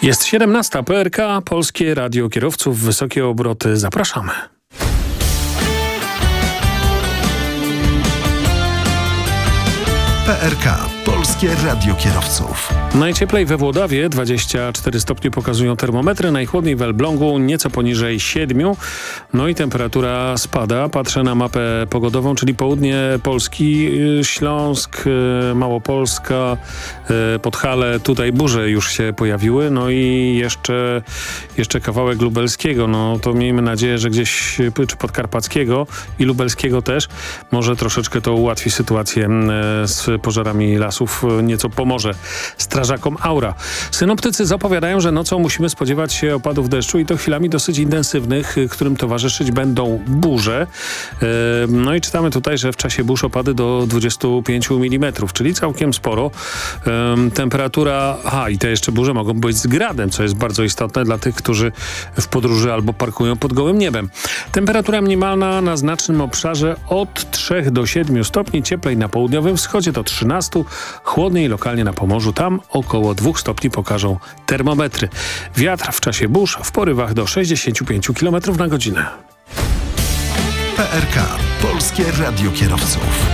Jest 17. PRK, Polskie Radio Kierowców, wysokie obroty. Zapraszamy. PRK, Polskie Radio Kierowców. Najcieplej we Włodawie, 24 stopnie pokazują termometry, najchłodniej w Elblągu nieco poniżej 7. No i temperatura spada. Patrzę na mapę pogodową, czyli południe Polski, Śląsk, Małopolska, Podhale. Tutaj burze już się pojawiły. No i jeszcze kawałek lubelskiego. No to miejmy nadzieję, że gdzieś, czy podkarpackiego i lubelskiego też. Może troszeczkę to ułatwi sytuację z pożarami lasów, nieco pomoże strażakom Aura. Synoptycy zapowiadają, że nocą musimy spodziewać się opadów deszczu i to chwilami dosyć intensywnych, którym towarzyszyć będą burze. No i czytamy tutaj, że w czasie burz opady do 25 mm, czyli całkiem sporo. Temperatura, i te jeszcze burze mogą być z gradem, co jest bardzo istotne dla tych, którzy w podróży albo parkują pod gołym niebem. Temperatura minimalna na znacznym obszarze od 3 do 7 stopni, cieplej na południowym wschodzie do 13, chłodniej lokalnie na Pomorzu, tam około 2 stopni pokażą termometry. Wiatr w czasie burz w porywach do 65 km na godzinę. PRK, Polskie Radio Kierowców.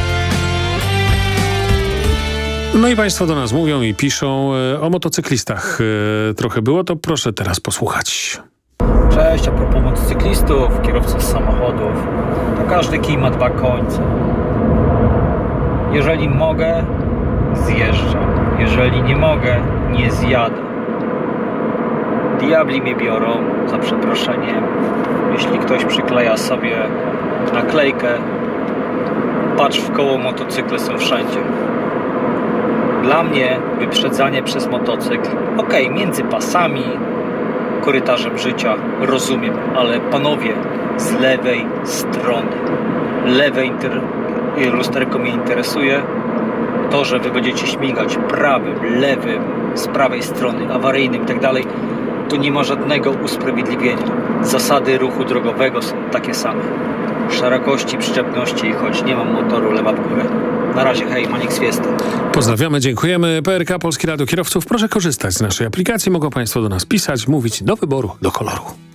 No i państwo do nas mówią i piszą o motocyklistach. Trochę było, to proszę teraz posłuchać. Cześć, a propos motocyklistów, kierowców samochodów, to każdy kij ma 2 końce. Jeżeli mogę, zjeżdżam. Jeżeli nie mogę, nie zjadę. Diabli mnie biorą, za przeproszeniem. Jeśli ktoś przykleja sobie naklejkę, patrz w koło, motocykle są wszędzie. Dla mnie wyprzedzanie przez motocykl, między pasami, korytarzem życia, rozumiem, ale panowie, z lewej strony. Lusterko mnie interesuje. To, że wy będziecie śmigać prawym, lewym, z prawej strony, awaryjnym i tak dalej, to nie ma żadnego usprawiedliwienia. Zasady ruchu drogowego są takie same. Szerokości, przyczepności, choć nie mam motoru, lewa w górę. Na razie, hej, Manik Swiesty. Pozdrawiamy, dziękujemy. PRK, Polskie Radio Kierowców. Proszę korzystać z naszej aplikacji. Mogą państwo do nas pisać, mówić do wyboru, do koloru.